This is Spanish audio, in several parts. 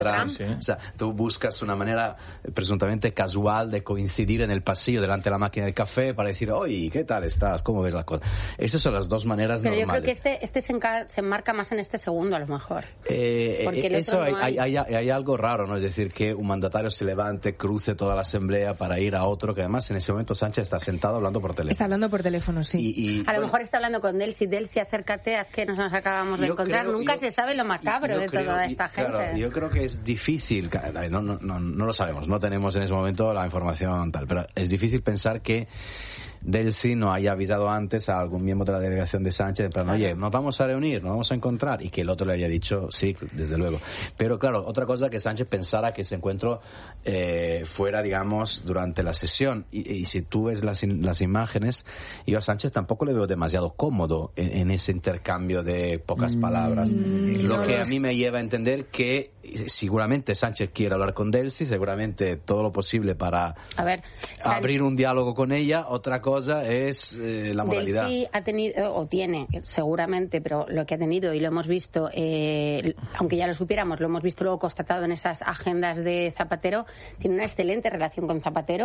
Sí. O sea, tú buscas una manera presuntamente casual de coincidir en el pasillo delante de la máquina de café para decir, oye, ¿qué tal estás? ¿Cómo ves la cosa? Esas son las dos maneras pero normales. Yo creo que este se enmarca más en este segundo, a lo mejor. Eso hay algo raro, ¿no? Es decir, que un mandatario se levante, cruce toda la asamblea para ir a otro, que además en ese momento Sánchez está sentado hablando por teléfono. Está hablando por teléfono, sí. A lo mejor está hablando con Delcy. Delcy, acércate, haz que nos acabamos de encontrar. Nunca se sabe lo macabro de toda esta gente. Claro, yo creo que es difícil, no lo sabemos, no tenemos en ese momento la información tal, pero es difícil pensar que Delcy no haya avisado antes a algún miembro de la delegación de Sánchez, en plan, oye, nos vamos a reunir, nos vamos a encontrar, y que el otro le haya dicho, sí, desde luego. Pero claro, otra cosa que Sánchez pensara que ese encuentro fuera, digamos, durante la sesión, y si tú ves las imágenes, yo a Sánchez tampoco le veo demasiado cómodo en ese intercambio de pocas palabras, lo que a mí me lleva a entender que seguramente Sánchez quiere hablar con Delcy, seguramente todo lo posible para abrir un diálogo con ella. Otra cosa es la moralidad. Delcy ha tenido, o tiene, seguramente, pero lo que ha tenido, y lo hemos visto, aunque ya lo supiéramos, lo hemos visto luego constatado en esas agendas de Zapatero, tiene una excelente relación con Zapatero,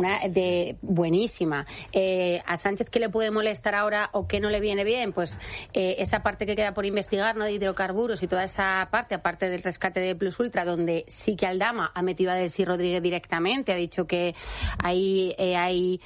buenísima. A Sánchez, ¿qué le puede molestar ahora o qué no le viene bien? Pues esa parte que queda por investigar, ¿no?, de hidrocarburos y toda esa parte, aparte del rescate de Plus Ultra, donde sí que Aldama ha metido a Delcy Rodríguez directamente, ha dicho que hay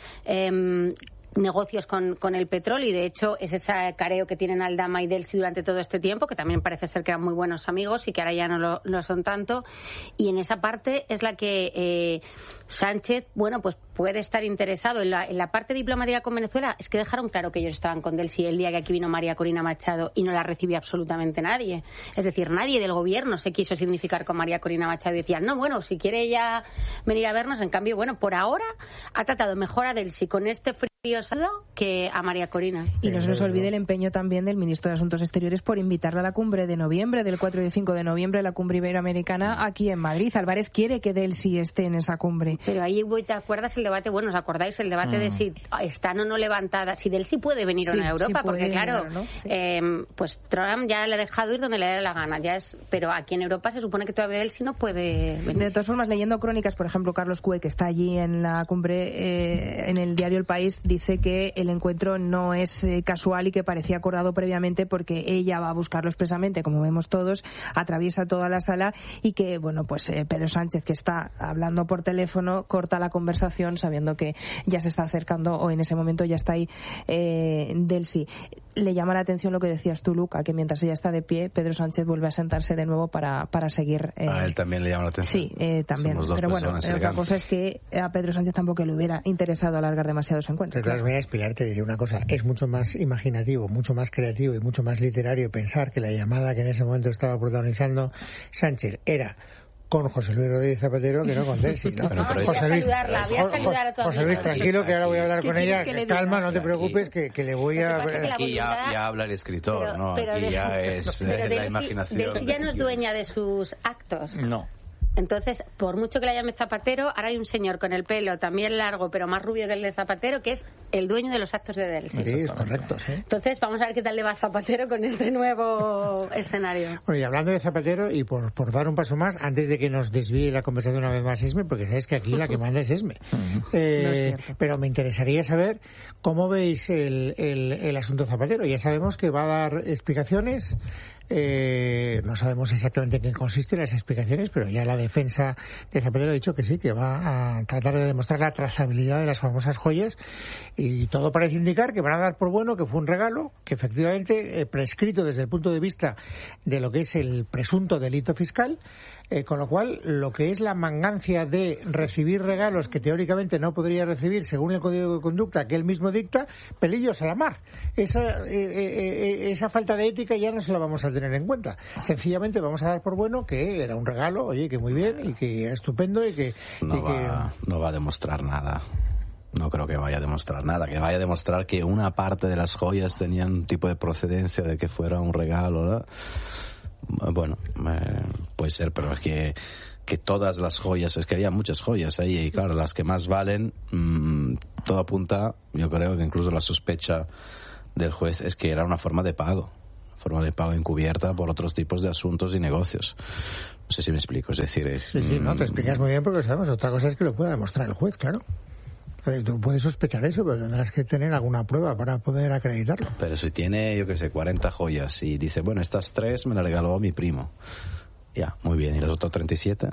negocios con el petróleo, y de hecho es ese careo que tienen Aldama y Delcy durante todo este tiempo, que también parece ser que eran muy buenos amigos y que ahora ya no lo son tanto, y en esa parte es la que Sánchez, bueno, pues puede estar interesado. En la parte diplomática con Venezuela es que dejaron claro que ellos estaban con Delcy el día que aquí vino María Corina Machado y no la recibió absolutamente nadie. Es decir, nadie del gobierno se quiso significar con María Corina Machado y decían, no, bueno, si quiere ella venir a vernos. En cambio, bueno, por ahora ha tratado mejor a Delcy con este frío que a María Corina. Y no se nos olvide el empeño también del ministro de Asuntos Exteriores por invitarla a la cumbre de noviembre, del 4 y 5 de noviembre, la cumbre iberoamericana aquí en Madrid. Álvarez quiere que Delcy esté en esa cumbre. Pero ahí, ¿te acuerdas el debate? Bueno, ¿os acordáis el debate de si están o no levantadas? Si Delcy puede venir o no a Europa, sí, porque claro, ¿no? Sí. Pues Trump ya le ha dejado ir donde le dé la gana. Pero aquí en Europa se supone que todavía Delcy no puede venir. De todas formas, leyendo crónicas, por ejemplo, Carlos Cue, que está allí en la cumbre, en el diario El País, dice que el encuentro no es casual y que parecía acordado previamente, porque ella va a buscarlo expresamente, como vemos todos, atraviesa toda la sala, y que, bueno, pues Pedro Sánchez, que está hablando por teléfono, corta la conversación sabiendo que ya se está acercando, o en ese momento ya está ahí Delcy. Le llama la atención lo que decías tú, Luca, que mientras ella está de pie, Pedro Sánchez vuelve a sentarse de nuevo para seguir. A él también le llama la atención. Sí, también. Pero bueno, otra cosa es que a Pedro Sánchez tampoco le hubiera interesado alargar demasiado ese encuentro. De todas maneras, Pilar, te diré una cosa. Es mucho más imaginativo, mucho más creativo y mucho más literario pensar que la llamada que en ese momento estaba protagonizando Sánchez era con José Luis Rodríguez Zapatero que no con Delcy, ¿no? Voy a saludarla, voy a saludar a tu José Luis, tranquilo, que ahora voy a hablar con ella. Calma, no te preocupes, que le voy a... Aquí ya habla el escritor, ¿no? Aquí ya es la imaginación. Delcy ya no es dueña de sus actos. No. Entonces, por mucho que la llame Zapatero, ahora hay un señor con el pelo también largo, pero más rubio que el de Zapatero, que es el dueño de los actos de Delcy. Sí, es correcto, sí. Entonces, vamos a ver qué tal le va a Zapatero con este nuevo escenario. Bueno, y hablando de Zapatero, y por dar un paso más, antes de que nos desvíe la conversación una vez más Esme, porque sabes que aquí la que manda es Esme. Pero me interesaría saber cómo veis el asunto Zapatero. Ya sabemos que va a dar explicaciones. No sabemos exactamente en qué consisten las explicaciones, pero ya la defensa de Zapatero ha dicho que sí, que va a tratar de demostrar la trazabilidad de las famosas joyas, y todo parece indicar que van a dar por bueno que fue un regalo, que efectivamente prescrito desde el punto de vista de lo que es el presunto delito fiscal, con lo cual lo que es la mangancia de recibir regalos que teóricamente no podría recibir según el código de conducta que él mismo dicta, pelillos a la mar. Esa falta de ética ya no se la vamos a tener en cuenta. Sencillamente vamos a dar por bueno que era un regalo, oye, que muy bien y que estupendo y que... No va a demostrar nada. No creo que vaya a demostrar nada, que vaya a demostrar que una parte de las joyas tenían un tipo de procedencia de que fuera un regalo, ¿no? Bueno, puede ser, pero es que todas las joyas, es que había muchas joyas ahí, y claro, las que más valen, todo apunta, yo creo que incluso la sospecha del juez es que era una forma de pago forma de pago encubierta por otros tipos de asuntos y negocios. No sé si me explico, es decir... Sí, no, te explicas muy bien porque sabemos, otra cosa es que lo pueda demostrar el juez, claro. Tú puedes sospechar eso, pero tendrás que tener alguna prueba para poder acreditarlo. Pero si tiene, yo qué sé, 40 joyas y dice, bueno, estas 3 me las regaló mi primo. Ya, muy bien. ¿Y las otras 37?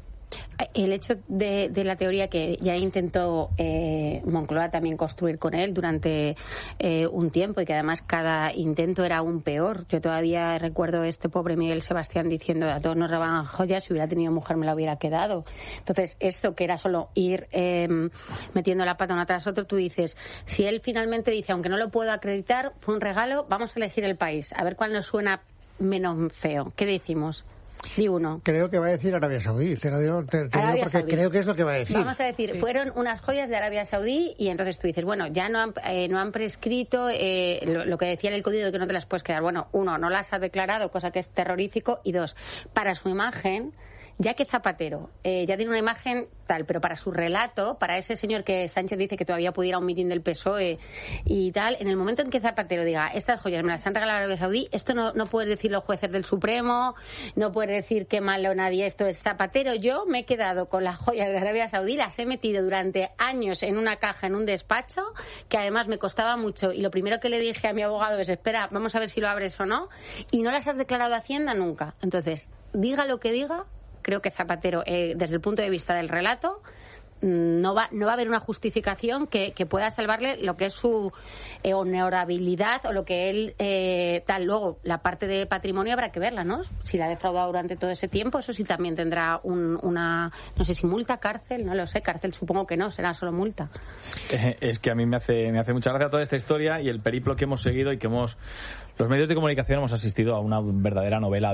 El hecho de la teoría que ya intentó Moncloa también construir con él durante un tiempo, y que además cada intento era aún peor. Yo todavía recuerdo este pobre Miguel Sebastián diciendo: a todos nos roban joyas, si hubiera tenido mujer me la hubiera quedado. Entonces, esto que era solo ir metiendo la pata una tras otra, tú dices, si él finalmente dice, aunque no lo puedo acreditar, fue un regalo, vamos a elegir el país, a ver cuál nos suena menos feo. ¿Qué decimos? Di uno. Creo que va a decir Arabia Saudí. Te lo digo porque Saudí. Creo que es lo que va a decir. Vamos a decir, fueron unas joyas de Arabia Saudí, y entonces tú dices, bueno, ya no han prescrito lo que decía en el código de que no te las puedes quedar. Bueno, 1, no las ha declarado, cosa que es terrorífico, y 2, para su imagen, ya que Zapatero ya tiene una imagen tal, pero para su relato, para ese señor que Sánchez dice que todavía pudiera un mitin del PSOE y tal, en el momento en que Zapatero diga, estas joyas me las han regalado Arabia Saudí, esto no pueden decir los jueces del Supremo, no puede decir que malo nadie, esto es Zapatero. Yo me he quedado con las joyas de Arabia Saudí, las he metido durante años en una caja, en un despacho, que además me costaba mucho, y lo primero que le dije a mi abogado es, espera, vamos a ver si lo abres o no, y no las has declarado a Hacienda nunca. Entonces, diga lo que diga, creo que Zapatero, desde el punto de vista del relato, no va a haber una justificación que pueda salvarle lo que es su honorabilidad o lo que él tal. Luego, la parte de patrimonio habrá que verla, ¿no? Si la ha defraudado durante todo ese tiempo, eso sí también tendrá una, no sé si multa, cárcel, no lo sé, cárcel supongo que no, será solo multa. Es que a mí me hace mucha gracia toda esta historia y el periplo que hemos seguido y que los medios de comunicación hemos asistido a una verdadera novela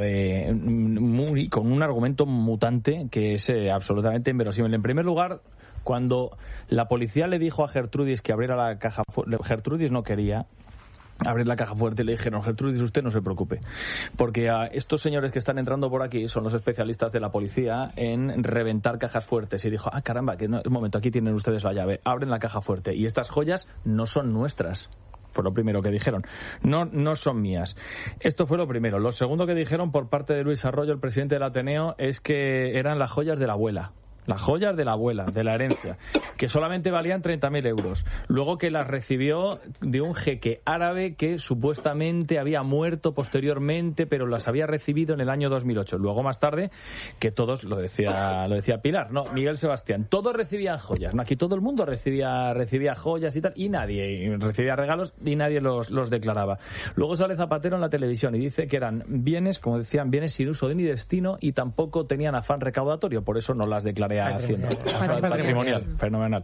con un argumento mutante que es absolutamente inverosímil. En primer lugar, cuando la policía le dijo a Gertrudis que abriera la caja fuerte, Gertrudis no quería abrir la caja fuerte, y le dijeron, Gertrudis, usted no se preocupe, porque a estos señores que están entrando por aquí son los especialistas de la policía en reventar cajas fuertes. Y dijo, caramba, que no, un momento, aquí tienen ustedes la llave, abren la caja fuerte y estas joyas no son nuestras. Fue lo primero que dijeron. No son mías. Esto fue lo primero. Lo segundo que dijeron por parte de Luis Arroyo, el presidente del Ateneo, es que eran las joyas de la abuela. Las joyas de la abuela, de la herencia, que solamente valían 30.000 euros. Luego que las recibió de un jeque árabe que supuestamente había muerto posteriormente, pero las había recibido en el año 2008. Luego, más tarde, que todos, lo decía Pilar, no, Miguel Sebastián, todos recibían joyas. No, aquí todo el mundo recibía joyas y tal, y nadie recibía regalos y nadie los declaraba. Luego sale Zapatero en la televisión y dice que eran bienes, como decían, bienes sin uso ni destino, y tampoco tenían afán recaudatorio, por eso no las declaré a Hacienda. Patrimonial, fenomenal.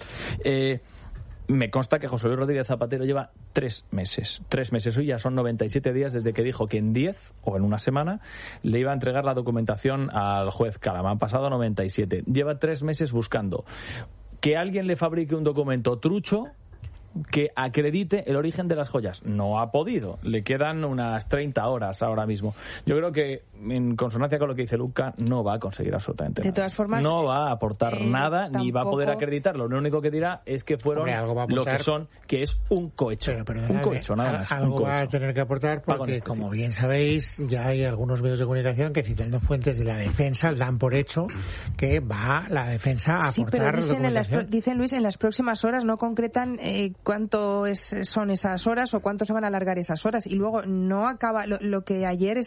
Me consta que José Luis Rodríguez Zapatero lleva 3 meses. 3 meses, hoy ya son 97 días desde que dijo que en 10 o en una semana le iba a entregar la documentación al juez Calama. Han pasado 97. Lleva 3 meses buscando que alguien le fabrique un documento trucho que acredite el origen de las joyas. No ha podido. Le quedan unas 30 horas ahora mismo. Yo creo que, en consonancia con lo que dice Luca, no va a conseguir absolutamente nada. De todas formas, no va a aportar nada, ni va a poder acreditarlo. Lo único que dirá es que fueron lo que son, que es un cohecho. Un cohecho, nada más. Algo va a tener que aportar porque, como bien sabéis, ya hay algunos medios de comunicación que, citando fuentes de la defensa, dan por hecho que va la defensa a aportar documentación. Dicen, Luis, en las próximas horas, no concretan cuánto son esas horas o cuánto se van a alargar esas horas, y luego no acaba lo que ayer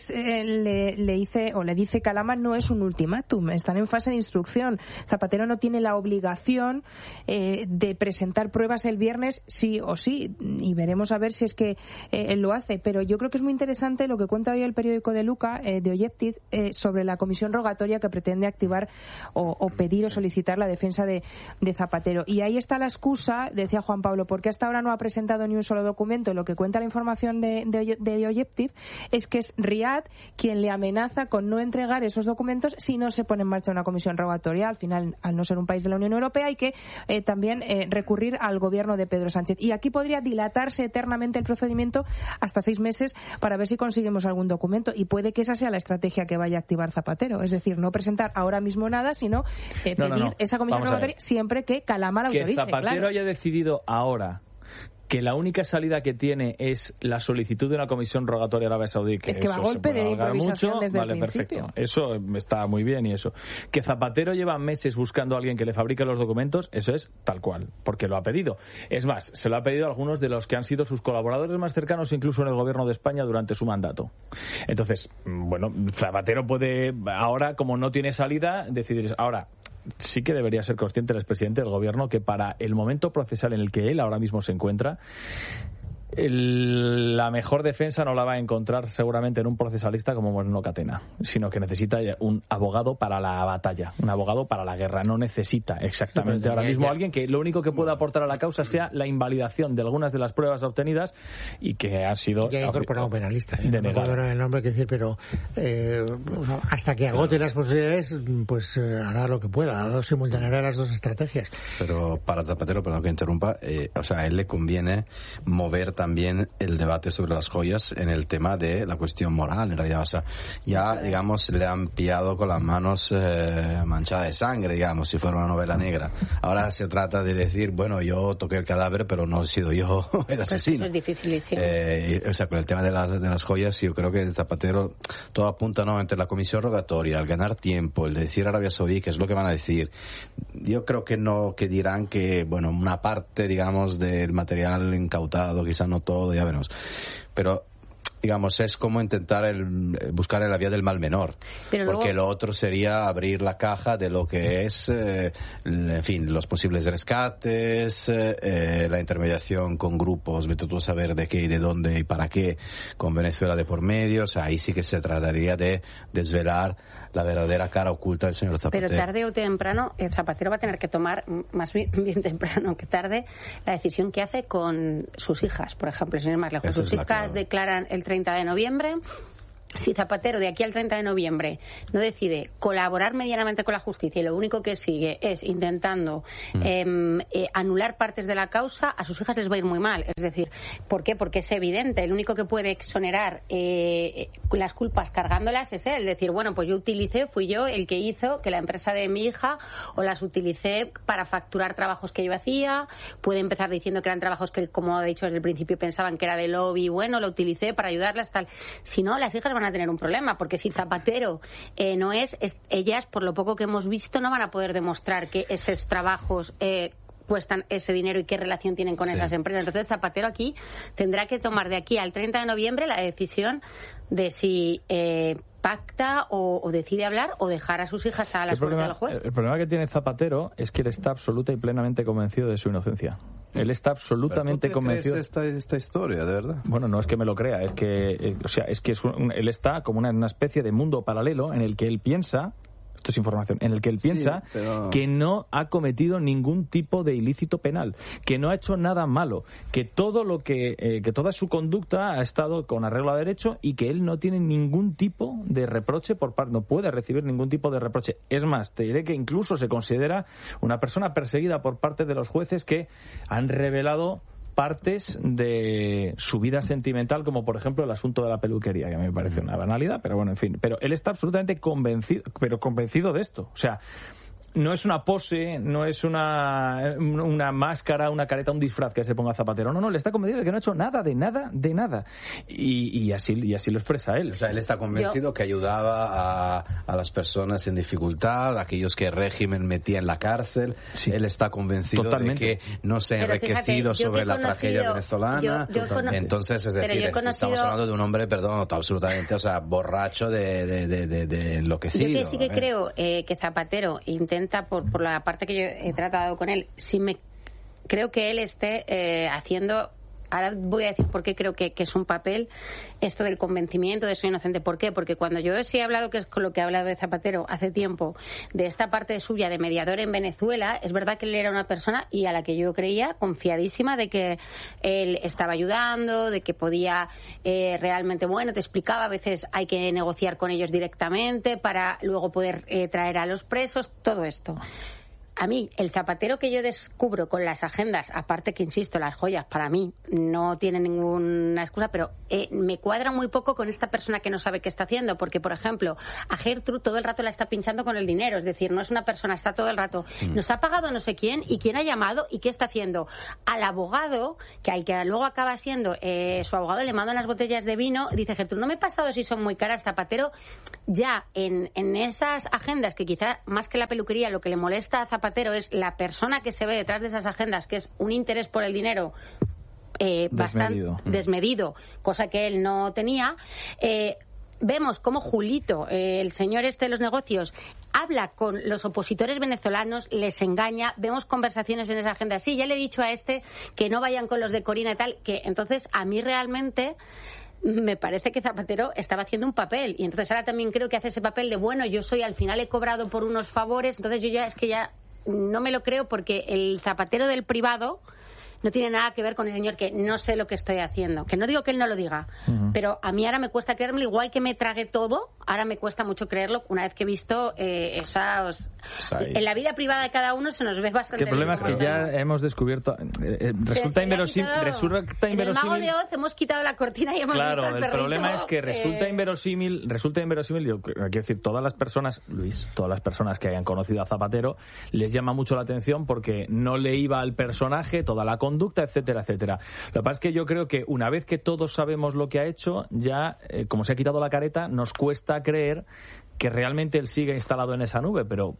le dice Calama no es un ultimátum, están en fase de instrucción. Zapatero no tiene la obligación de presentar pruebas el viernes sí o sí, y veremos a ver si es que él lo hace. Pero yo creo que es muy interesante lo que cuenta hoy el periódico de Luca, de Oyeptiz, sobre la comisión rogatoria que pretende activar o pedir o solicitar la defensa de Zapatero. Y ahí está la excusa, decía Juan Pablo, porque hasta ahora no ha presentado ni un solo documento. Lo que cuenta la información de Oyeptiz es que es Riad quien le amenaza con no entregar esos documentos si no se pone en marcha una comisión rogatoria. Al final, al no ser un país de la Unión Europea, hay que también recurrir al gobierno de Pedro Sánchez. Y aquí podría dilatarse eternamente el procedimiento hasta 6 meses para ver si conseguimos algún documento. Y puede que esa sea la estrategia que vaya a activar Zapatero. Es decir, no presentar ahora mismo nada, sino pedir esa comisión rogatoria siempre que Calama la autorice. Que Zapatero haya decidido ahora que la única salida que tiene es la solicitud de una comisión rogatoria a Arabia Saudí, que es que eso va a golpe de improvisación mucho, desde vale, el principio. Perfecto. Eso está muy bien y eso. Que Zapatero lleva meses buscando a alguien que le fabrique los documentos, eso es tal cual, porque lo ha pedido. Es más, se lo ha pedido a algunos de los que han sido sus colaboradores más cercanos, incluso en el gobierno de España durante su mandato. Entonces, bueno, Zapatero puede ahora, como no tiene salida, decidir. Ahora, sí que debería ser consciente el expresidente del gobierno que para el momento procesal en el que él ahora mismo se encuentra, la mejor defensa no la va a encontrar seguramente en un procesalista como Moreno Catena, sino que necesita un abogado para la batalla, un abogado para la guerra. No necesita exactamente ahora mismo alguien que lo único que pueda aportar a la causa sea la invalidación de algunas de las pruebas obtenidas y que ha sido... Ya ha incorporado un penalista, no me acuerdo el nombre que decir, pero hasta que agote las posibilidades, pues hará lo que pueda, simultaneará las dos estrategias. Pero para Zapatero, perdón que interrumpa, o sea, a él le conviene mover también el debate sobre las joyas en el tema de la cuestión moral, en realidad. O sea, ya, digamos, le han pillado con las manos manchadas de sangre, digamos, si fuera una novela negra. Ahora se trata de decir, bueno, yo toqué el cadáver, pero no he sido yo el asesino. Eso es dificilísimo. O sea, con el tema de las joyas, yo creo que Zapatero todo apunta, ¿no?, entre la comisión rogatoria, el ganar tiempo, el decir a Arabia Saudí qué es lo que van a decir. Yo creo que no, que dirán que, bueno, una parte, digamos, del material incautado, quizás no todo, ya veremos. Pero, digamos, es como intentar buscar la vía del mal menor. Pero porque luego... lo otro sería abrir la caja de lo que es, en fin, los posibles rescates, la intermediación con grupos, vete tú a saber de qué y de dónde y para qué, con Venezuela de por medio. O sea, ahí sí que se trataría de desvelar la verdadera cara oculta del señor Zapatero. Pero tarde o temprano, el Zapatero va a tener que tomar, más bien temprano que tarde, la decisión que hace con sus hijas, por ejemplo, sin ir más lejos. Sus hijas declaran el 30 de noviembre. Si Zapatero de aquí al 30 de noviembre no decide colaborar medianamente con la justicia y lo único que sigue es intentando anular partes de la causa, a sus hijas les va a ir muy mal. Es decir, ¿por qué? Porque es evidente. El único que puede exonerar las culpas cargándolas es él. Decir, bueno, pues fui yo el que hizo que la empresa de mi hija, o las utilicé para facturar trabajos que yo hacía. Puede empezar diciendo que eran trabajos que, como ha dicho desde el principio, pensaban que era de lobby. Bueno, lo utilicé para ayudarlas, tal. Si no, las hijas van a tener un problema, porque si Zapatero no ellas, por lo poco que hemos visto, no van a poder demostrar que esos trabajos cuestan ese dinero y qué relación tienen con esas empresas. Entonces Zapatero aquí tendrá que tomar de aquí al 30 de noviembre la decisión de si pacta o decide hablar o dejar a sus hijas a la suerte del juez. El problema que tiene Zapatero es que él está absoluta y plenamente convencido de su inocencia. Él está absolutamente convencido. Esta historia, de verdad? Bueno, no es que me lo crea, es que, él está como una especie de mundo paralelo en el que él piensa. Esto es información, en el que él piensa que no ha cometido ningún tipo de ilícito penal, que no ha hecho nada malo, que todo lo que toda su conducta ha estado con arreglo a derecho y que él no tiene ningún tipo de reproche no puede recibir ningún tipo de reproche. Es más, te diré que incluso se considera una persona perseguida por parte de los jueces que han revelado partes de su vida sentimental, como por ejemplo el asunto de la peluquería, que a mí me parece una banalidad, pero bueno, en fin. Pero él está absolutamente convencido de esto. O sea, no es una pose, no es una máscara, una careta, un disfraz que se ponga Zapatero. No, él está convencido de que no ha hecho nada, de nada. Y así lo expresa él. O sea, él está convencido que ayudaba a las personas en dificultad, a aquellos que el régimen metía en la cárcel. Sí. Él está convencido de que no se ha enriquecido sobre la tragedia venezolana. Entonces, es decir, estamos hablando de un hombre, absolutamente, o sea, borracho de enloquecido. Yo que sí que creo que Zapatero intenta, por la parte que yo he tratado con él, creo que él esté haciendo... Ahora voy a decir por qué creo que es un papel esto del convencimiento de soy inocente. ¿Por qué? Porque cuando yo sí he hablado, que es con lo que he hablado de Zapatero hace tiempo, de esta parte suya de mediador en Venezuela, es verdad que él era una persona y a la que yo creía confiadísima de que él estaba ayudando, de que podía realmente, te explicaba, a veces hay que negociar con ellos directamente para luego poder traer a los presos, todo esto. a mí, el Zapatero que yo descubro con las agendas, aparte que, insisto, las joyas para mí no tienen ninguna excusa, pero me cuadra muy poco con esta persona que no sabe qué está haciendo, porque, por ejemplo, a Gertrude todo el rato la está pinchando con el dinero, es decir, no es una persona, está todo el rato, nos ha pagado no sé quién, y quién ha llamado, y qué está haciendo. Al abogado, que al que luego acaba siendo su abogado, le manda unas botellas de vino, dice Gertrude, no me he pasado si son muy caras. Zapatero, ya en esas agendas, que quizá más que la peluquería, lo que le molesta a Zapatero es la persona que se ve detrás de esas agendas, que es un interés por el dinero bastante desmedido, cosa que él no tenía. Vemos cómo Julito, el señor este de los negocios, habla con los opositores venezolanos, les engaña, vemos conversaciones en esa agenda. Sí, ya le he dicho a este que no vayan con los de Corina y tal, que entonces a mí realmente me parece que Zapatero estaba haciendo un papel, y entonces ahora también creo que hace ese papel de, bueno, yo al final he cobrado por unos favores, entonces yo ya no me lo creo, porque el Zapatero del privado no tiene nada que ver con el señor que no sé lo que estoy haciendo. Que no digo que él no lo diga, pero a mí ahora me cuesta creérmelo, igual que me tragué todo, ahora me cuesta mucho creerlo una vez que he visto esas... En la vida privada de cada uno se nos ve bastante... El problema es que ya hemos descubierto... resulta inverosímil... En el Mago de Oz hemos quitado la cortina y hemos visto al perrito. Claro, el problema es que resulta inverosímil, quiero decir, todas las personas, Luis, todas las personas que hayan conocido a Zapatero, les llama mucho la atención porque no le iba al personaje, toda la conducta, etcétera, etcétera. Lo que pasa es que yo creo que una vez que todos sabemos lo que ha hecho, ya, como se ha quitado la careta, nos cuesta creer que realmente él sigue instalado en esa nube, pero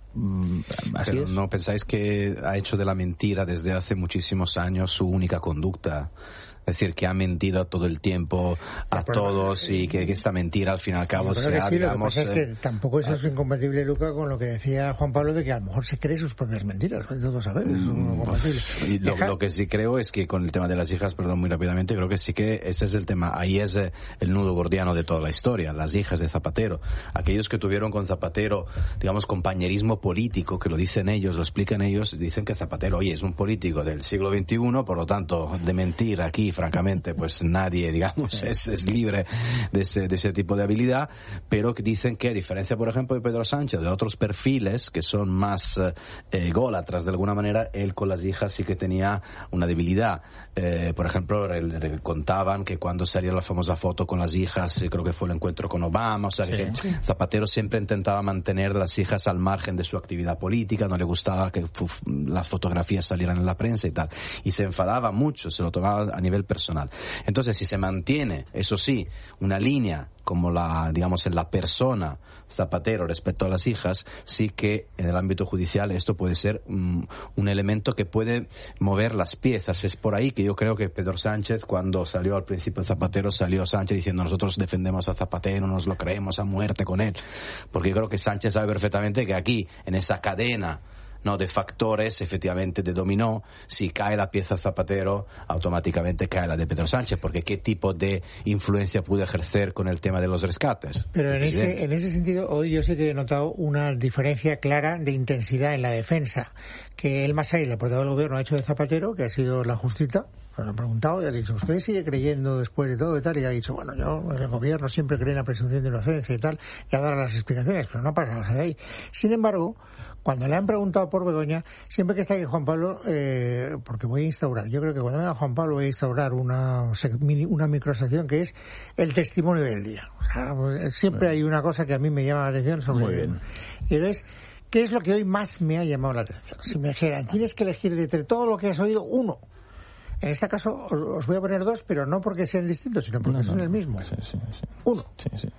así pero es. ¿No pensáis que ha hecho de la mentira desde hace muchísimos años su única conducta? Es decir, que ha mentido todo el tiempo a todos y que esta mentira al fin y al cabo sea, sí, digamos... Lo que pasa es que tampoco eso es incompatible, Luca, con lo que decía Juan Pablo, de que a lo mejor se cree sus propias mentiras. Todo saber, es incompatible. Y lo que sí creo es que con el tema de las hijas, perdón, muy rápidamente, creo que sí que ese es el tema. Ahí es el nudo gordiano de toda la historia, las hijas de Zapatero. Aquellos que tuvieron con Zapatero, digamos, compañerismo político, que lo dicen ellos, lo explican ellos, dicen que Zapatero, oye, es un político del siglo XXI, por lo tanto, de mentir aquí, francamente, pues nadie, digamos, es libre de ese tipo de habilidad, pero que dicen que, a diferencia, por ejemplo, de Pedro Sánchez, de otros perfiles que son más ególatras de alguna manera, él con las hijas sí que tenía una debilidad. Por ejemplo, contaban que cuando salió la famosa foto con las hijas, creo que fue el encuentro con Obama, o sea, que Zapatero siempre intentaba mantener las hijas al margen de su actividad política, no le gustaba que las fotografías salieran en la prensa y tal, y se enfadaba mucho, se lo tomaba a nivel personal. Entonces, si se mantiene, eso sí, una línea como digamos, en la persona Zapatero respecto a las hijas, sí que en el ámbito judicial esto puede ser un elemento que puede mover las piezas. Es por ahí que yo creo que Pedro Sánchez, cuando salió al principio Zapatero, salió Sánchez diciendo nosotros defendemos a Zapatero, nos lo creemos a muerte con él. Porque yo creo que Sánchez sabe perfectamente que aquí, en esa cadena de factores, efectivamente, de dominó, si cae la pieza Zapatero, automáticamente cae la de Pedro Sánchez, porque ¿qué tipo de influencia pudo ejercer con el tema de los rescates? Pero en ese sentido, hoy yo sí que he notado una diferencia clara de intensidad en la defensa, que el Masai, el portavoz del gobierno, ha hecho de Zapatero, que ha sido la justita. Pues le han preguntado y ha dicho, ¿usted sigue creyendo después de todo y tal? Y ha dicho, bueno, yo, el gobierno siempre cree en la presunción de inocencia y tal, y ha dado las explicaciones, pero no pasa nada de ahí. Sin embargo, cuando le han preguntado por Begoña, siempre que está aquí Juan Pablo, porque voy a instaurar, yo creo que cuando venga Juan Pablo voy a instaurar una microsección que es el testimonio del día. O sea, siempre hay una cosa que a mí me llama la atención sobre... Muy bien. Y entonces, ¿qué es lo que hoy más me ha llamado la atención? Si me dijeran, tienes que elegir de entre todo lo que has oído, uno. En este caso os voy a poner dos, pero no porque sean distintos, sino porque son el mismo. Sí. Uno. Sí.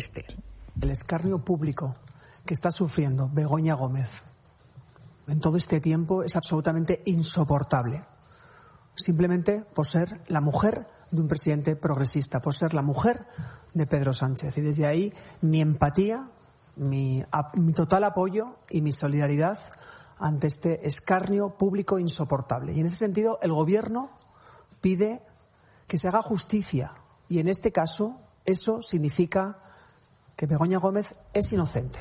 El escarnio público que está sufriendo Begoña Gómez en todo este tiempo es absolutamente insoportable. Simplemente por ser la mujer de un presidente progresista, por ser la mujer de Pedro Sánchez. Y desde ahí mi empatía, mi total apoyo y mi solidaridad ante este escarnio público insoportable. Y en ese sentido, el Gobierno pide que se haga justicia. Y en este caso, eso significa que Begoña Gómez es inocente.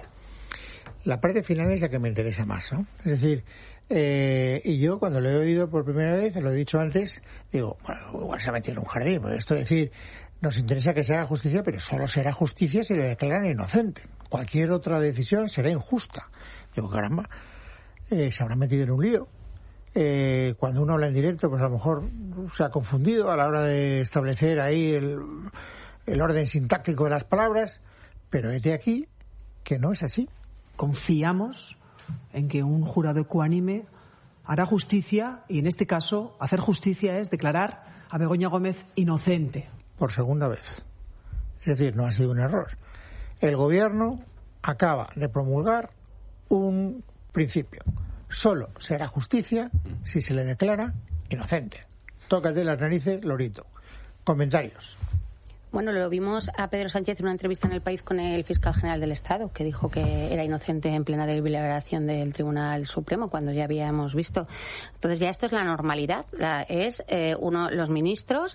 La parte final es la que me interesa más, ¿no? Es decir, y yo cuando lo he oído por primera vez, lo he dicho antes, digo, bueno, igual se ha metido en un jardín. Pues esto es decir, nos interesa que se haga justicia, pero solo será justicia si le declaran inocente. Cualquier otra decisión será injusta. Digo, caramba. se habrá metido en un lío. Cuando uno habla en directo, pues a lo mejor se ha confundido a la hora de establecer ahí el orden sintáctico de las palabras, pero hete aquí que no es así. Confiamos en que un jurado ecuánime hará justicia, y en este caso hacer justicia es declarar a Begoña Gómez inocente. Por segunda vez. Es decir, no ha sido un error. El gobierno acaba de promulgar un principio. Solo se hará justicia si se le declara inocente. Tócate las narices, Lorito. Comentarios. Bueno, lo vimos a Pedro Sánchez en una entrevista en El País con el fiscal general del Estado, que dijo que era inocente en plena deliberación del Tribunal Supremo, cuando ya habíamos visto. Entonces ya esto es la normalidad. Los ministros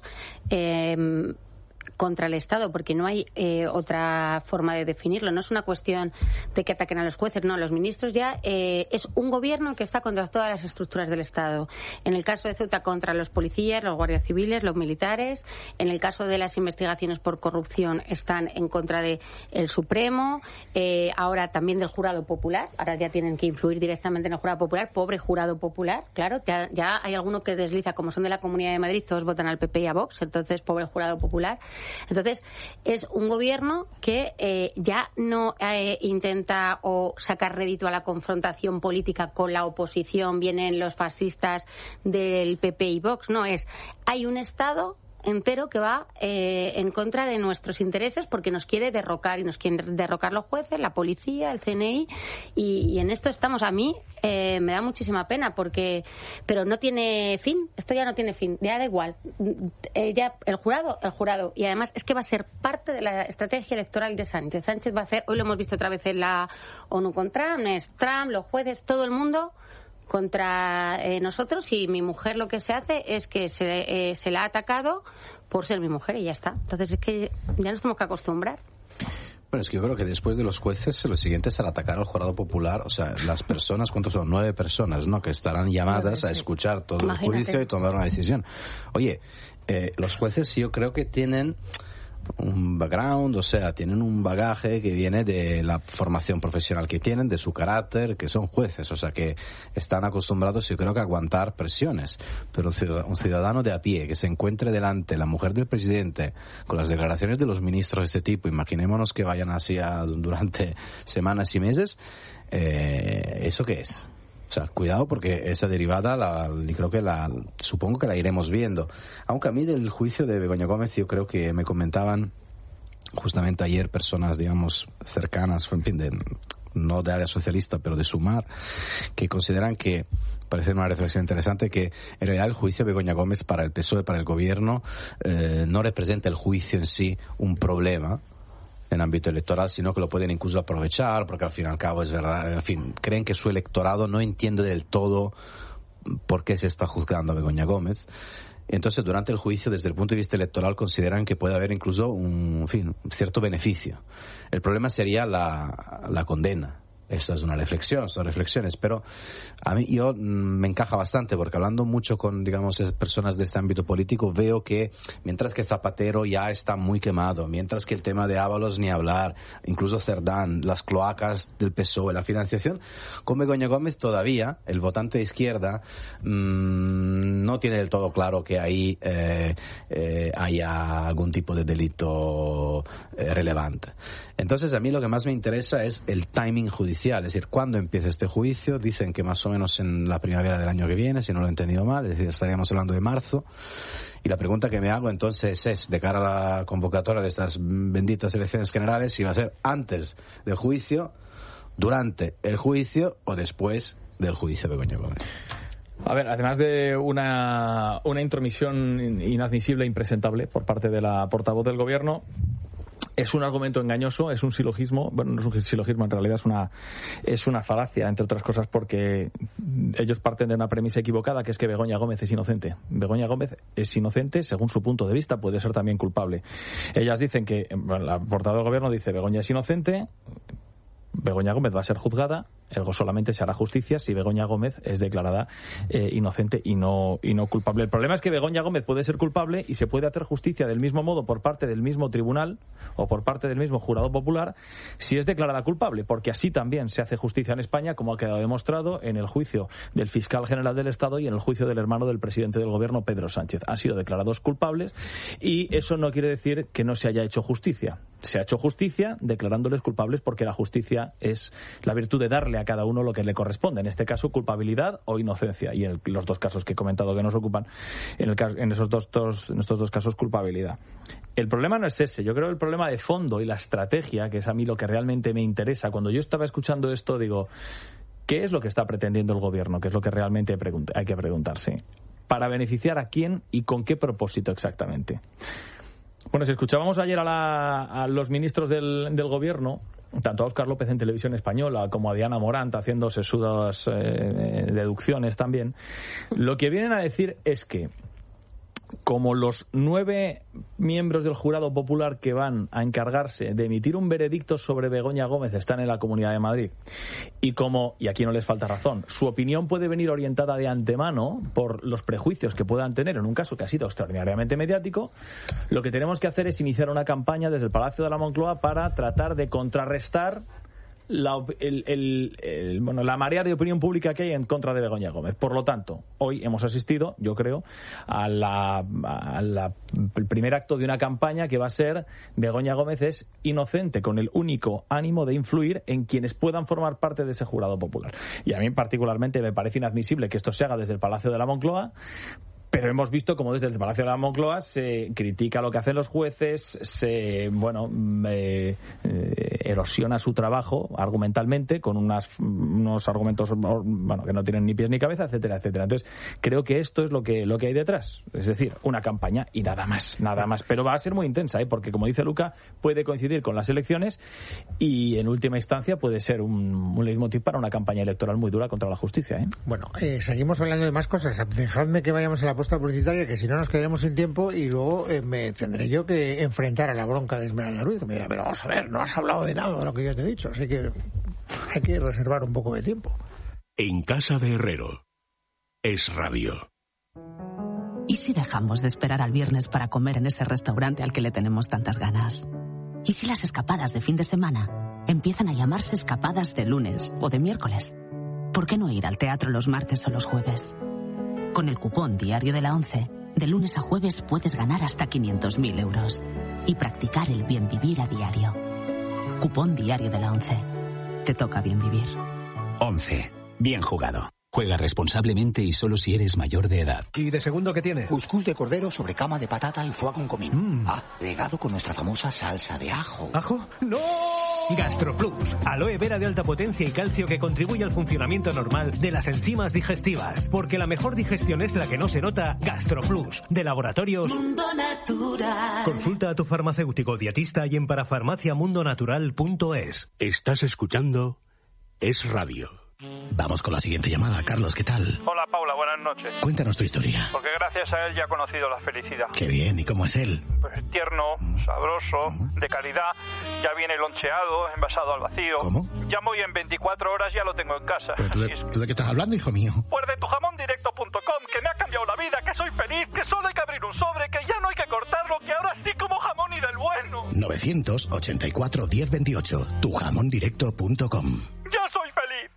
contra el Estado, porque no hay otra forma de definirlo. No es una cuestión de que ataquen a los jueces, no. Los ministros ya es un gobierno que está contra todas las estructuras del Estado. En el caso de Ceuta, contra los policías, los guardias civiles, los militares. En el caso de las investigaciones por corrupción, están en contra de el Supremo. Ahora también del jurado popular. Ahora ya tienen que influir directamente en el jurado popular. Pobre jurado popular, claro. Ya hay alguno que desliza, como son de la Comunidad de Madrid, todos votan al PP y a Vox. Entonces, pobre jurado popular. Entonces, es un gobierno que ya no intenta o sacar rédito a la confrontación política con la oposición, vienen los fascistas del PP y Vox, no, hay un Estado entero que va en contra de nuestros intereses porque nos quiere derrocar, y nos quieren derrocar los jueces, la policía, el CNI, y en esto estamos. A mí me da muchísima pena pero no tiene fin, esto ya no tiene fin, ya da igual, ya el jurado, y además es que va a ser parte de la estrategia electoral de Sánchez. Sánchez va a hacer, hoy lo hemos visto otra vez en la ONU con Trump, los jueces, todo el mundo contra nosotros, y mi mujer lo que se hace es que se la ha atacado por ser mi mujer y ya está. Entonces es que ya nos tenemos que acostumbrar. Bueno, es que yo creo que después de los jueces lo siguiente será atacar al jurado popular, o sea, las personas, ¿cuántos son? 9 personas, ¿no?, que estarán llamadas a escuchar todo el juicio y tomar una decisión. Oye, los jueces yo creo que tienen un background, o sea, tienen un bagaje que viene de la formación profesional que tienen, de su carácter, que son jueces, o sea, que están acostumbrados, yo creo, que a aguantar presiones. Pero un ciudadano de a pie que se encuentre delante la mujer del presidente con las declaraciones de los ministros de este tipo, imaginémonos que vayan así durante semanas y meses, ¿eso qué es? O sea, cuidado, porque esa derivada supongo que la iremos viendo. Aunque a mí del juicio de Begoña Gómez, yo creo que me comentaban justamente ayer personas, digamos, cercanas, en fin, no de área socialista, pero de Sumar, que consideran que, parece una reflexión interesante, que en realidad el juicio de Begoña Gómez para el PSOE, para el gobierno, no representa el juicio en sí un problema en ámbito electoral, sino que lo pueden incluso aprovechar, porque al fin y al cabo es verdad, en fin, creen que su electorado no entiende del todo por qué se está juzgando a Begoña Gómez. Entonces, durante el juicio, desde el punto de vista electoral, consideran que puede haber incluso un cierto beneficio. El problema sería la condena. Esta es una reflexión, son reflexiones, pero a mí me encaja bastante, porque hablando mucho con, digamos, personas de este ámbito político, veo que mientras que Zapatero ya está muy quemado, mientras que el tema de Ábalos ni hablar, incluso Cerdán, las cloacas del PSOE, la financiación, con Begoña Gómez todavía el votante de izquierda no tiene del todo claro que ahí haya algún tipo de delito relevante. Entonces, a mí lo que más me interesa es el timing judicial, es decir, cuándo empieza este juicio. Dicen que más o menos en la primavera del año que viene, si no lo he entendido mal, es decir, estaríamos hablando de marzo. Y la pregunta que me hago entonces es, de cara a la convocatoria de estas benditas elecciones generales, si va a ser antes del juicio, durante el juicio o después del juicio de Begoña Gómez. A ver, además de una intromisión inadmisible e impresentable por parte de la portavoz del gobierno, es un argumento engañoso, es un silogismo. Bueno, no es un silogismo, en realidad es una falacia, entre otras cosas, porque ellos parten de una premisa equivocada, que es que Begoña Gómez es inocente. Begoña Gómez es inocente según su punto de vista, puede ser también culpable. Ellas dicen que, la portavoz del gobierno dice, Begoña es inocente, Begoña Gómez va a ser juzgada solamente se hará justicia si Begoña Gómez es declarada inocente y no culpable. El problema es que Begoña Gómez puede ser culpable y se puede hacer justicia del mismo modo por parte del mismo tribunal o por parte del mismo jurado popular si es declarada culpable, porque así también se hace justicia en España, como ha quedado demostrado en el juicio del fiscal general del Estado y en el juicio del hermano del presidente del gobierno, Pedro Sánchez. Han sido declarados culpables y eso no quiere decir que no se haya hecho justicia. Se ha hecho justicia declarándoles culpables porque la justicia es la virtud de darle a cada uno lo que le corresponde, en este caso culpabilidad o inocencia, y en los dos casos que he comentado que nos ocupan, en estos dos casos culpabilidad. El problema no es ese, yo creo que el problema de fondo y la estrategia, que es a mí lo que realmente me interesa, cuando yo estaba escuchando esto digo, ¿qué es lo que está pretendiendo el gobierno? ¿Qué es lo que realmente hay que preguntarse? ¿Para beneficiar a quién y con qué propósito exactamente? Bueno, si escuchábamos ayer a los ministros del gobierno, tanto a Óscar López en Televisión Española como a Diana Morant haciendo sesudas deducciones también, lo que vienen a decir es que como los 9 miembros del jurado popular que van a encargarse de emitir un veredicto sobre Begoña Gómez están en la Comunidad de Madrid y aquí no les falta razón, su opinión puede venir orientada de antemano por los prejuicios que puedan tener en un caso que ha sido extraordinariamente mediático, lo que tenemos que hacer es iniciar una campaña desde el Palacio de la Moncloa para tratar de contrarrestar la marea de opinión pública que hay en contra de Begoña Gómez. Por lo tanto, hoy hemos asistido, yo creo, el primer acto de una campaña que va a ser Begoña Gómez es inocente, con el único ánimo de influir en quienes puedan formar parte de ese jurado popular. Y a mí particularmente me parece inadmisible que esto se haga desde el Palacio de la Moncloa, pero hemos visto como desde el Palacio de la Moncloa se critica lo que hacen los jueces, se erosiona su trabajo argumentalmente con unos argumentos que no tienen ni pies ni cabeza, etcétera, etcétera. Entonces, creo que esto es lo que hay detrás, es decir, una campaña y nada más. Pero va a ser muy intensa, porque como dice Luca, puede coincidir con las elecciones y en última instancia puede ser un leitmotiv para una campaña electoral muy dura contra la justicia. Bueno, seguimos hablando de más cosas. Dejadme que vayamos a la posta publicitaria, que si no nos quedaremos sin tiempo y luego me tendré yo que enfrentar a la bronca de Esmeralda Ruiz, que me dirá, pero vamos a ver, no has hablado de nada de lo que yo te he dicho, así que hay que reservar un poco de tiempo. En casa de Herrero, Es Radio. ¿Y si dejamos de esperar al viernes para comer en ese restaurante al que le tenemos tantas ganas? ¿Y si las escapadas de fin de semana empiezan a llamarse escapadas de lunes o de miércoles? ¿Por qué no ir al teatro los martes o los jueves? Con el cupón Diario de la ONCE, de lunes a jueves puedes ganar hasta 500.000 euros y practicar el bien vivir a diario. Cupón Diario de la ONCE. Te toca bien vivir. 11. Bien jugado. Juega responsablemente y solo si eres mayor de edad. ¿Y de segundo qué tiene? Cuscús de cordero sobre cama de patata y foie con comino. Regado con nuestra famosa salsa de ajo. ¿Ajo? ¡No! GastroPlus, aloe vera de alta potencia y calcio que contribuye al funcionamiento normal de las enzimas digestivas. Porque la mejor digestión es la que no se nota. GastroPlus, de Laboratorios Mundo Natural. Consulta a tu farmacéutico dietista y en parafarmaciamundonatural.es. Estás escuchando Es Radio. Vamos con la siguiente llamada. Carlos, ¿qué tal? Hola, Paula, buenas noches. Cuéntanos tu historia. Porque gracias a él ya he conocido la felicidad. Qué bien, ¿y cómo es él? Pues tierno, sabroso, de calidad, ya viene loncheado, envasado al vacío. ¿Cómo? Llamo y en 24 horas ya lo tengo en casa. ¿Pero tú de qué estás hablando, hijo mío? Pues de tujamondirecto.com, que me ha cambiado la vida, que soy feliz, que solo hay que abrir un sobre, que ya no hay que cortarlo, que ahora sí como jamón y del bueno. 984 1028, tujamondirecto.com. ¡Ya soy feliz!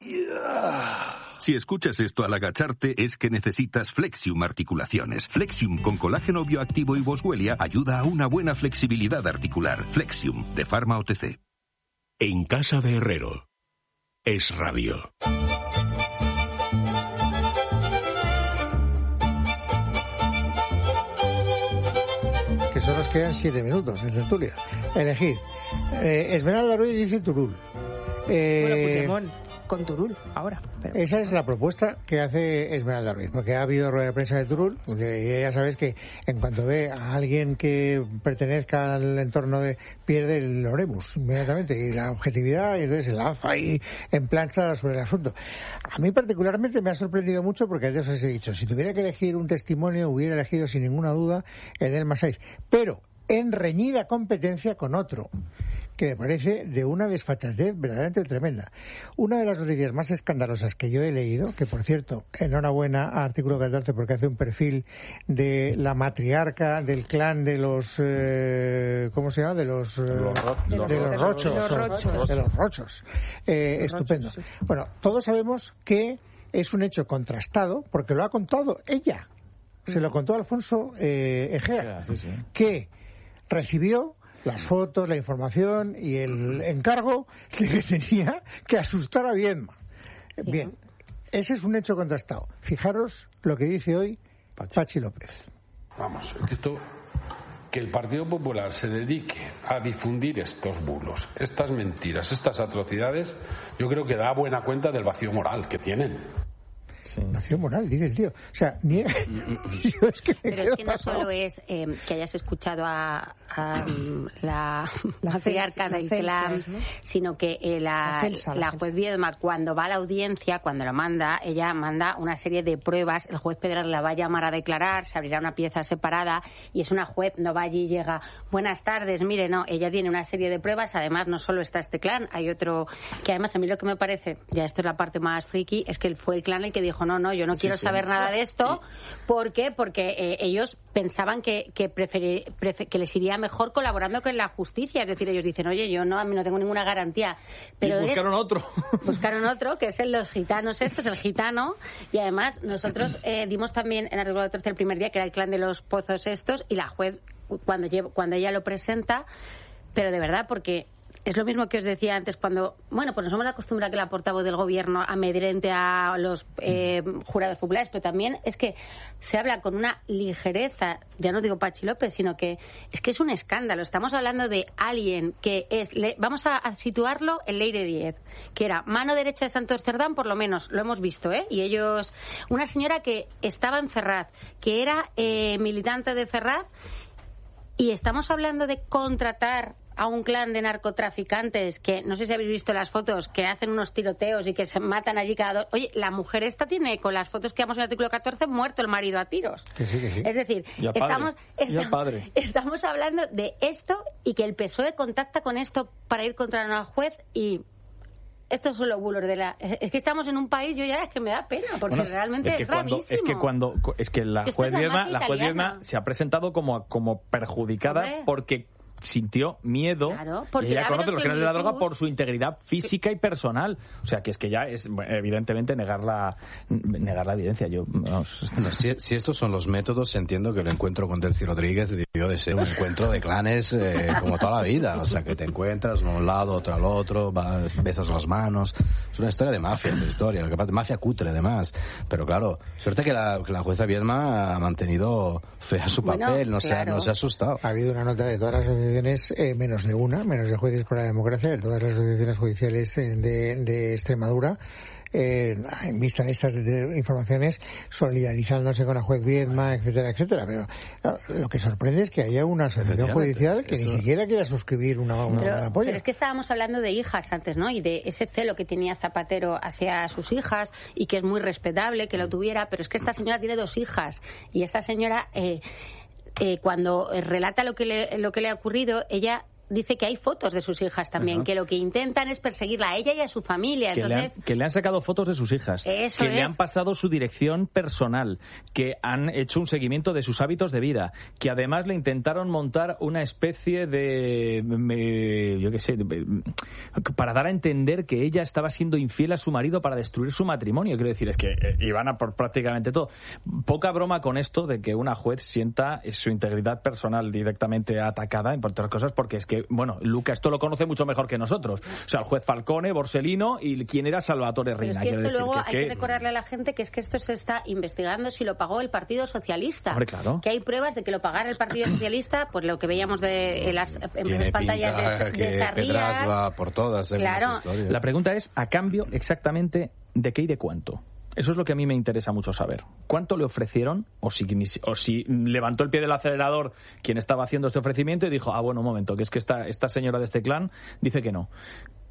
Si escuchas esto al agacharte es que necesitas Flexium Articulaciones. Flexium con colágeno bioactivo y boswellia ayuda a una buena flexibilidad articular. Flexium, de Pharma OTC. En casa de Herrero, Es Radio. Que solo nos quedan 7 minutos de tertulia. Elegid. Esmeralda Ruiz dice Turul. Bueno, Puigdemont con Turul ahora. Pero... Esa es la propuesta que hace Esmeralda Ruiz, porque ha habido rueda de prensa de Turul, porque ya sabes que en cuanto ve a alguien que pertenezca al entorno pierde el oremus inmediatamente y la objetividad, y entonces se lanza ahí en plancha sobre el asunto. A mí particularmente me ha sorprendido mucho porque antes os he dicho, si tuviera que elegir un testimonio hubiera elegido sin ninguna duda el del Massaís, pero en reñida competencia con otro que me parece de una desfachatez verdaderamente tremenda. Una de las noticias más escandalosas que yo he leído, que por cierto, enhorabuena a Artículo 14 porque hace un perfil de la matriarca del clan de los ¿cómo se llama? De los Rochos. Estupendo. Bueno, todos sabemos que es un hecho contrastado porque lo ha contado ella. Se lo contó Alfonso Egea, que recibió las fotos, la información y el encargo de que tenía que asustar a Viedma. Bien, ese es un hecho contrastado. Fijaros lo que dice hoy Pachi López. Vamos, que el Partido Popular se dedique a difundir estos bulos, estas mentiras, estas atrocidades, yo creo que da buena cuenta del vacío moral que tienen. Sí. Vacío moral, dice el tío. O sea, pero es que no solo es que hayas escuchado a la matriarca del clan, ¿no? Sino que la juez Viedma, cuando va a la audiencia, cuando lo manda, ella manda una serie de pruebas. El juez Pedral la va a llamar a declarar, se abrirá una pieza separada y es una juez, no va allí y llega, buenas tardes, mire, no, ella tiene una serie de pruebas. Además, no solo está este clan, hay otro que además a mí lo que me parece, ya esto es la parte más friki, es que fue el clan el que dijo, no, yo no quiero saber nada de esto. ¿Por qué? Porque ellos pensaban que les iría mejor colaborando con la justicia. Es decir, ellos dicen, oye, yo no tengo ninguna garantía. Pero y buscaron otro. Buscaron otro, que es los gitanos estos, el gitano. Y además, nosotros dimos también en Artículo 14 el primer día, que era el clan de los pozos estos, y la juez, cuando ella lo presenta, pero de verdad, porque es lo mismo que os decía antes, cuando, bueno, pues nos hemos acostumbrado a que la portavoz del gobierno amedrente a los jurados populares, pero también es que se habla con una ligereza, ya no digo Pachi López, sino que es un escándalo. Estamos hablando de alguien que es, vamos a situarlo en Leire Diez, que era mano derecha de Santo Amsterdam, por lo menos, lo hemos visto, y ellos, una señora que estaba en Ferraz, que era militante de Ferraz, y estamos hablando de contratar a un clan de narcotraficantes que, no sé si habéis visto las fotos, que hacen unos tiroteos y que se matan allí cada dos. Oye, la mujer esta tiene, con las fotos que vamos en el artículo 14, muerto el marido a tiros. Que sí. Es decir, estamos hablando de esto y que el PSOE contacta con esto para ir contra una juez y... Estos son los bulos de la... Es que estamos en un país, yo ya es que me da pena, porque realmente es gravísimo. Es que la juez Viedma se ha presentado como perjudicada porque sintió miedo, y ella conoce los genes de la droga por su integridad física y personal. O sea, que es que ya es evidentemente negar la evidencia. Si estos son los métodos, entiendo que el encuentro con Delcy Rodríguez debió de ser un encuentro de clanes como toda la vida. O sea, que te encuentras uno a un lado, otro al otro, besas las manos. Es una historia de mafia, esta historia. Lo que pasa, de mafia cutre, además. Pero claro, suerte que la jueza Viedma ha mantenido fea su papel, no se ha asustado. Ha habido una nota de todas las asociaciones, menos de Jueces por la Democracia, de todas las asociaciones judiciales de Extremadura, en vista de estas informaciones, solidarizándose con la juez Viedma, etcétera. Pero lo que sorprende es que haya una asociación judicial que ni siquiera quiera suscribir una apoyo. Pero es que estábamos hablando de hijas antes, ¿no? Y de ese celo que tenía Zapatero hacia sus hijas, y que es muy respetable que lo tuviera, pero es que esta señora tiene 2 hijas, y esta señora... cuando relata lo que le ha ocurrido, ella dice que hay fotos de sus hijas también, que lo que intentan es perseguirla a ella y a su familia. Entonces, que le han sacado fotos de sus hijas, le han pasado su dirección personal, que han hecho un seguimiento de sus hábitos de vida, que además le intentaron montar una especie de, para dar a entender que ella estaba siendo infiel a su marido para destruir su matrimonio. Quiero decir, es que iban a por prácticamente todo. Poca broma con esto de que una juez sienta su integridad personal directamente atacada, entre otras cosas, porque es que, bueno, Luca esto lo conoce mucho mejor que nosotros. O sea, el juez Falcone, Borsellino y quién era Salvatore Reina. Pero es que esto luego hay que recordarle a la gente que es que esto se está investigando si lo pagó el Partido Socialista. Hombre, claro. Que hay pruebas de que lo pagara el Partido Socialista, por lo que veíamos en las pantallas de Pedraz va por todas. Claro. La pregunta es, ¿a cambio exactamente de qué y de cuánto? Eso es lo que a mí me interesa mucho saber. ¿Cuánto le ofrecieron? O si levantó el pie del acelerador quien estaba haciendo este ofrecimiento y dijo, bueno, un momento, que es que esta señora de este clan dice que no.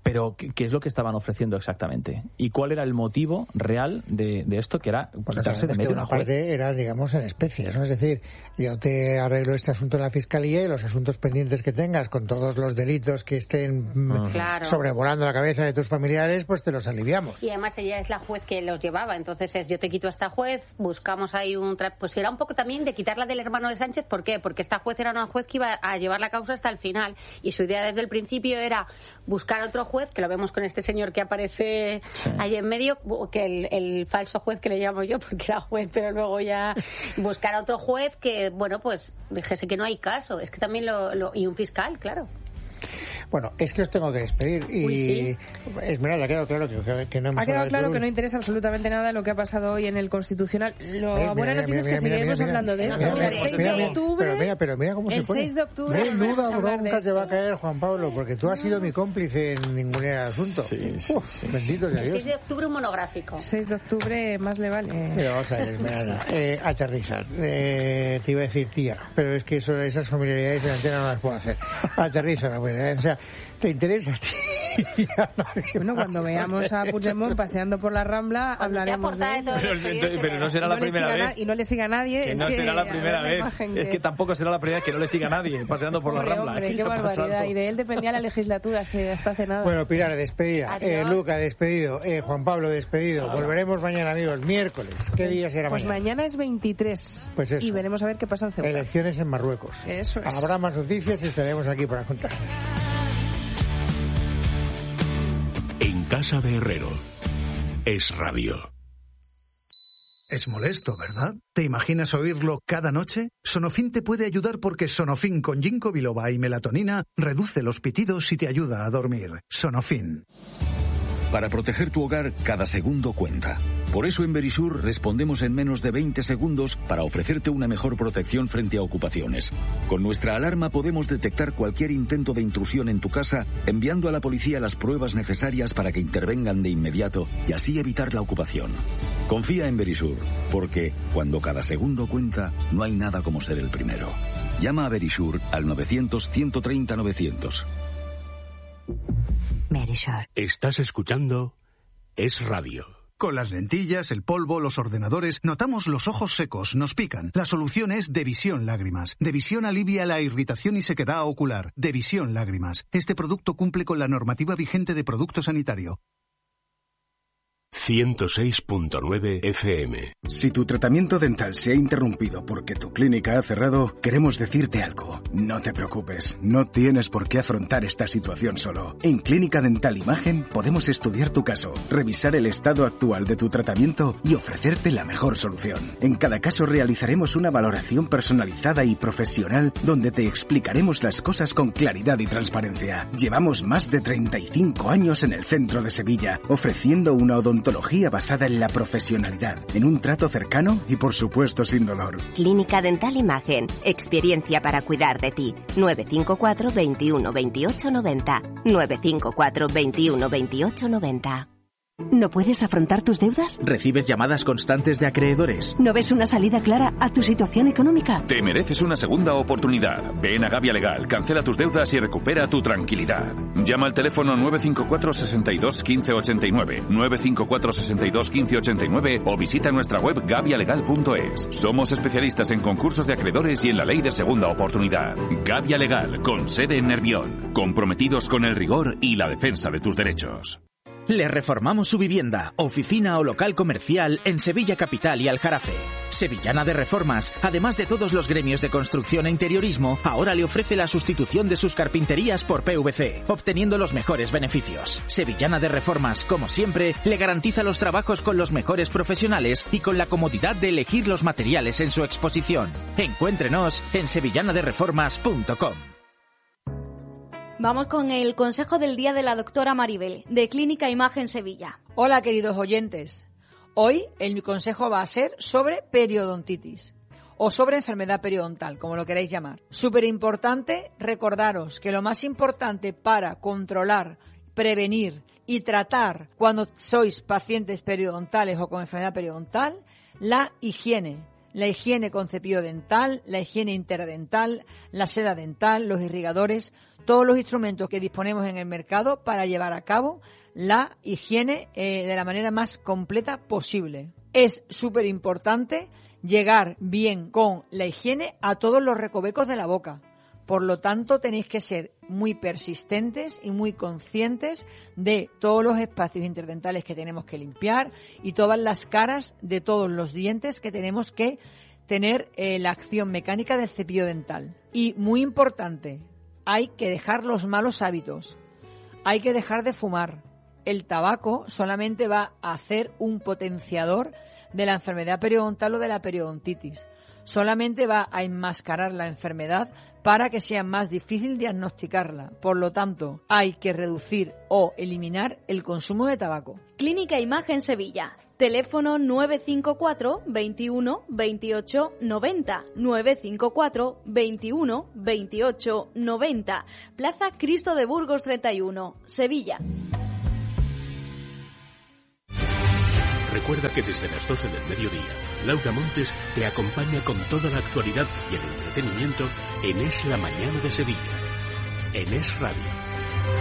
Pero, ¿qué es lo que estaban ofreciendo exactamente? ¿Y cuál era el motivo real de esto, que era quitarse de medio una parte era, digamos, en especies, ¿no? Es decir, yo te arreglo este asunto en la Fiscalía y los asuntos pendientes que tengas con todos los delitos que estén sobrevolando la cabeza de tus familiares, pues te los aliviamos. Y además ella es la juez que los llevaba, entonces yo te quito a esta juez, buscamos ahí pues era un poco también de quitarla del hermano de Sánchez. ¿Por qué? Porque esta juez era una juez que iba a llevar la causa hasta el final y su idea desde el principio era buscar otro juez, que lo vemos con este señor que aparece ahí en medio, que el falso juez que le llamo yo, porque era juez, pero luego ya buscar a otro juez que, bueno, pues dijese que no hay caso. Es que también y un fiscal, claro. Bueno, es que os tengo que despedir y Esmeralda, ha quedado claro que no hemos Ha quedado claro que no interesa absolutamente nada lo que ha pasado hoy en el Constitucional. La buena noticia es que seguiremos hablando de esto. El 6 de octubre... Pero mira cómo se pone. El 6 de octubre... Menuda bronca te va a caer, Juan Pablo, porque tú has sido mi cómplice en ningún asunto. Bendito sea Dios. El 6 de octubre un monográfico. 6 de octubre más le vale. Pero vamos a ver, Esmeralda, aterrizar. Te iba a decir tía, pero es que esas familiaridades de la antena no las puedo hacer. Aterriza, no puede. O sea, ¿te interesa a ti? Bueno, cuando veamos a Puigdemont paseando por la Rambla, hablaremos de él. Pero no será la primera vez. Y no le siga nadie. Que no será la primera vez. Es que tampoco será la primera vez que no le siga nadie paseando por la Rambla. Hombre, qué barbaridad. Y de él dependía la legislatura hasta hace nada. Bueno, Pilar, despedida. Luca, despedido. Juan Pablo, despedido. Volveremos mañana, amigos. Miércoles. ¿Qué día será mañana? Pues mañana es 23. Pues eso. Y veremos a ver qué pasa en Ceuta. Elecciones en Marruecos. Eso es. Habrá más noticias y estaremos aquí para contar. En casa de Herrero. Es radio. Es molesto, ¿verdad? ¿Te imaginas oírlo cada noche? Sonofin te puede ayudar porque Sonofin con ginkgo biloba y melatonina reduce los pitidos y te ayuda a dormir. Sonofin. Para proteger tu hogar, cada segundo cuenta. Por eso en Verisur respondemos en menos de 20 segundos para ofrecerte una mejor protección frente a ocupaciones. Con nuestra alarma podemos detectar cualquier intento de intrusión en tu casa, enviando a la policía las pruebas necesarias para que intervengan de inmediato y así evitar la ocupación. Confía en Verisur, porque cuando cada segundo cuenta, no hay nada como ser el primero. Llama a Verisur al 900-130-900. Verisur. Estás escuchando Es Radio. Con las lentillas, el polvo, los ordenadores, notamos los ojos secos, nos pican. La solución es Devisión Lágrimas. Devisión alivia la irritación y sequedad ocular. Devisión Lágrimas. Este producto cumple con la normativa vigente de producto sanitario. 106.9 FM. Si tu tratamiento dental se ha interrumpido porque tu clínica ha cerrado, queremos decirte algo. No te preocupes, no tienes por qué afrontar esta situación solo. En Clínica Dental Imagen podemos estudiar tu caso, revisar el estado actual de tu tratamiento y ofrecerte la mejor solución. En cada caso realizaremos una valoración personalizada y profesional donde te explicaremos las cosas con claridad y transparencia. Llevamos más de 35 años en el centro de Sevilla, ofreciendo una odontología basada en la profesionalidad, en un trato cercano y por supuesto sin dolor. Clínica Dental Imagen, experiencia para cuidar de ti. 954 21 28 90. 954 21 28 90. ¿No puedes afrontar tus deudas? ¿Recibes llamadas constantes de acreedores? ¿No ves una salida clara a tu situación económica? Te mereces una segunda oportunidad. Ven a Gavia Legal, cancela tus deudas y recupera tu tranquilidad. Llama al teléfono 954 62 15 89, 954 62 15 89 o visita nuestra web gavialegal.es. Somos especialistas en concursos de acreedores y en la ley de segunda oportunidad. Gavia Legal, con sede en Nervión, comprometidos con el rigor y la defensa de tus derechos. Le reformamos su vivienda, oficina o local comercial en Sevilla Capital y Aljarafe. Sevillana de Reformas, además de todos los gremios de construcción e interiorismo, ahora le ofrece la sustitución de sus carpinterías por PVC, obteniendo los mejores beneficios. Sevillana de Reformas, como siempre, le garantiza los trabajos con los mejores profesionales y con la comodidad de elegir los materiales en su exposición. Encuéntrenos en sevillanadereformas.com. Vamos con el consejo del día de la doctora Maribel, de Clínica Imagen Sevilla. Hola, queridos oyentes. Hoy mi consejo va a ser sobre periodontitis o sobre enfermedad periodontal, como lo queráis llamar. Súper importante recordaros que lo más importante para controlar, prevenir y tratar cuando sois pacientes periodontales o con enfermedad periodontal, la higiene. la higiene con cepillo dental, la higiene interdental, la seda dental, los irrigadores, todos los instrumentos que disponemos en el mercado para llevar a cabo la higiene de la manera más completa posible. Es súper importante llegar bien con la higiene a todos los recovecos de la boca. Por lo tanto, tenéis que ser muy persistentes y muy conscientes de todos los espacios interdentales que tenemos que limpiar y todas las caras de todos los dientes que tenemos que tener la acción mecánica del cepillo dental. Y muy importante, hay que dejar los malos hábitos. Hay que dejar de fumar. El tabaco solamente va a hacer un potenciador de la enfermedad periodontal o de la periodontitis. Solamente va a enmascarar la enfermedad para que sea más difícil diagnosticarla. Por lo tanto, hay que reducir o eliminar el consumo de tabaco. Clínica Imagen Sevilla. Teléfono 954 21 28 90. 954 21 28 90. Plaza Cristo de Burgos 31, Sevilla. Recuerda que desde las 12 del mediodía, Laura Montes te acompaña con toda la actualidad y el entretenimiento en Es la Mañana de Sevilla, en Es Radio.